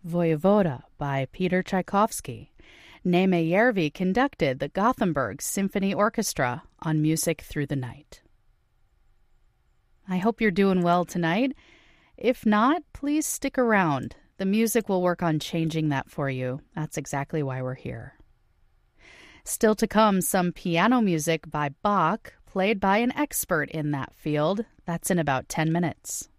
Voyevoda by Peter Tchaikovsky. Neeme Järvi conducted the Gothenburg Symphony Orchestra on Music Through the Night. I hope you're doing well tonight. If not, please stick around. The music will work on changing that for you. That's exactly why we're here. Still to come, some piano music by Bach, played by an expert in that field. That's in about 10 minutes.